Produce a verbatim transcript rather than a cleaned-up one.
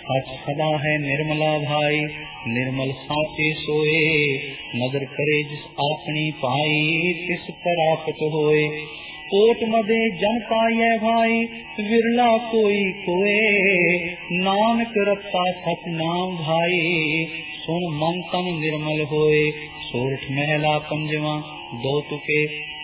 सच सदा है निर्मला भाई, निर्मल साचे सोए। नदर करे जिस आपनी पाई, तिस प्राप्त होए। कोट मदे जन पाइय भाई, विरला कोई कोए। नानक रता सत नाम भाई, सुन मन तन निर्मल होए। सोरठ महला पंजवा दो तुके